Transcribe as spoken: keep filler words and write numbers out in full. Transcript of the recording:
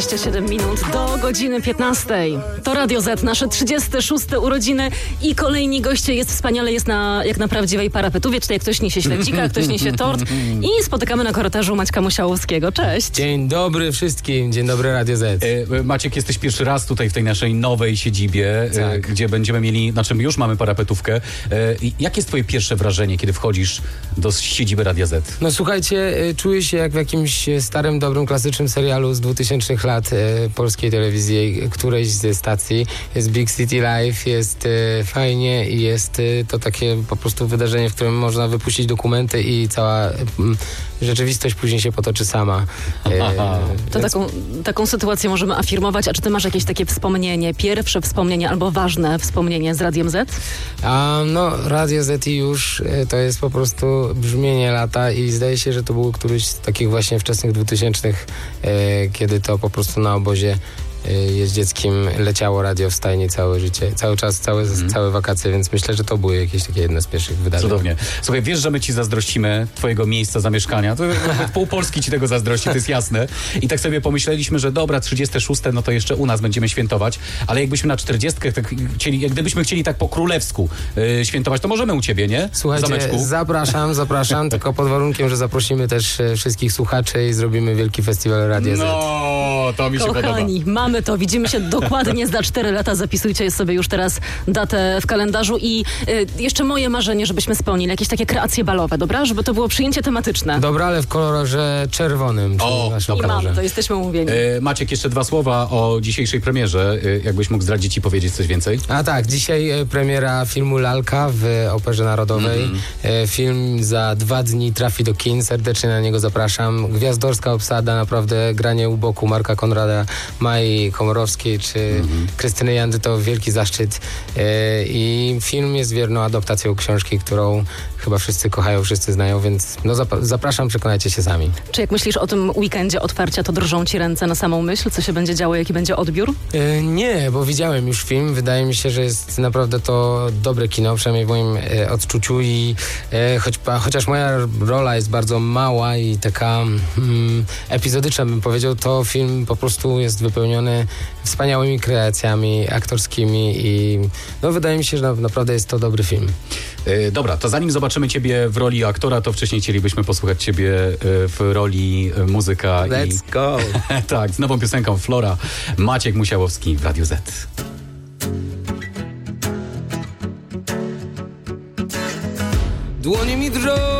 dwadzieścia siedem minut do godziny piętnastej. To Radio Z, nasze trzydzieste szóste urodziny i kolejni goście. Jest wspaniale, jest na, jak na prawdziwej parapetówie, czyli jak ktoś niesie śledzika, ktoś niesie tort i spotykamy na korytarzu Maćka Musiałowskiego. Cześć. Dzień dobry wszystkim, dzień dobry Radio Z. E, Maciek, jesteś pierwszy raz tutaj w tej naszej nowej siedzibie, tak. e, gdzie będziemy mieli, na czym już mamy parapetówkę. E, jakie jest twoje pierwsze wrażenie, kiedy wchodzisz do siedziby Radia Z? No słuchajcie, y, czuję się jak w jakimś y, starym, dobrym, klasycznym serialu z dwutysięcznych lat y, polskiej telewizji, którejś ze stacji. Jest Big City Life, jest y, fajnie i jest y, to takie po prostu wydarzenie, w którym można wypuścić dokumenty i cała y, rzeczywistość później się potoczy sama. Y, To więc... taką, taką sytuację możemy afirmować. A czy ty masz jakieś takie wspomnienie, pierwsze wspomnienie albo ważne wspomnienie z Radiem Z? A no, Radio Z i już y, to jest po prostu brzmienie lata i zdaje się, że to był któryś z takich właśnie wczesnych dwutysięcznych, y, kiedy to po prostu na obozie jest dzieckiem, leciało radio w stajni całe życie, cały czas, całe, mm. całe wakacje, więc myślę, że to były jakieś takie jedno z pierwszych wydarzeń. Cudownie. Słuchaj, wiesz, że my ci zazdrościmy twojego miejsca zamieszkania. To pół Polski ci tego zazdrości, to jest jasne. I tak sobie pomyśleliśmy, że dobra, trzydzieste szóste, no to jeszcze u nas będziemy świętować, ale jakbyśmy na czterdziestkę tak chcieli, jak gdybyśmy chcieli tak po królewsku yy, świętować, to możemy u ciebie, nie? Słuchajcie, Zameczku. zapraszam, zapraszam, tylko pod warunkiem, że zaprosimy też e, wszystkich słuchaczy i zrobimy wielki festiwal Radia Z. No, to mi się Kochani, podoba. mamy to, widzimy się dokładnie za cztery lata. Zapisujcie sobie już teraz datę w kalendarzu i y, jeszcze moje marzenie, żebyśmy spełnili jakieś takie kreacje balowe, dobra? Żeby to było przyjęcie tematyczne. Dobra, ale w kolorze czerwonym. O, naszym I kolorze. mamy to, jesteśmy umówieni. E, Maciek, jeszcze dwa słowa o dzisiejszej premierze. E, jakbyś mógł zdradzić i powiedzieć coś więcej? A tak, dzisiaj e, premiera filmu Lalka w Operze Narodowej. Mm-hmm. E, film za dwa dni trafi do kin, serdecznie na niego zapraszam. Gwiazdorska obsada, naprawdę granie u boku Marka Konrada, Mai Komorowskiej czy mm-hmm. Krystyny Jandy to wielki zaszczyt. E, I film jest wierną adaptacją książki, którą chyba wszyscy kochają, wszyscy znają, więc no zap- zapraszam, przekonajcie się sami. Czy jak myślisz o tym weekendzie otwarcia, to drżą ci ręce na samą myśl, co się będzie działo, jaki będzie odbiór? E, nie, bo widziałem już film. Wydaje mi się, że jest naprawdę to dobre kino, przynajmniej w moim e, odczuciu i e, choć, pa, chociaż moja rola jest bardzo mała i taka mm, epizodyczna, bym powiedział, to film po prostu jest wypełniony wspaniałymi kreacjami aktorskimi i no wydaje mi się, że na, naprawdę jest to dobry film. E, dobra, to zanim zobaczymy ciebie w roli aktora, to wcześniej chcielibyśmy posłuchać ciebie e, w roli e, muzyka. Let's i... go! Tak, z nową piosenką Flora. Maciek Musiałowski w Radiu Z. Dłonie mi drżą.